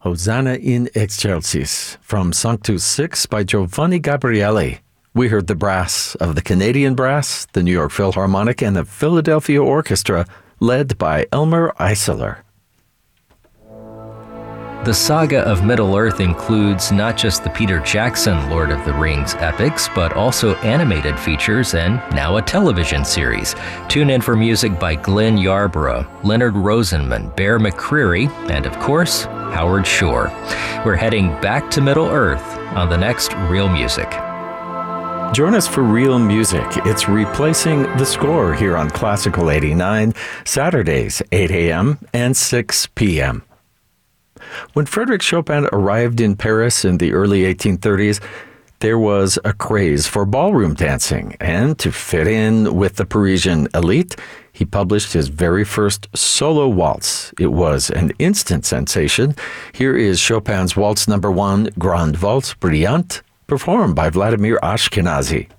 Hosanna in Excelsis from Sanctus 6 by Giovanni Gabriele. We heard the brass of the Canadian Brass, the New York Philharmonic, and the Philadelphia Orchestra, led by Elmer Eisler. The saga of Middle-earth includes not just the Peter Jackson Lord of the Rings epics, but also animated features and now a television series. Tune in for music by Glenn Yarborough, Leonard Rosenman, Bear McCreary, and of course, Howard Shore. We're heading back to Middle-earth on the next Real Music. Join us for Real Music. It's replacing the score here on Classical 89, Saturdays, 8 a.m. and 6 p.m. When Frédéric Chopin arrived in Paris in the early 1830s, there was a craze for ballroom dancing, and to fit in with the Parisian elite, he published his very first solo waltz. It was an instant sensation. Here is Chopin's Waltz No. 1, Grande Valse Brillante, performed by Vladimir Ashkenazy.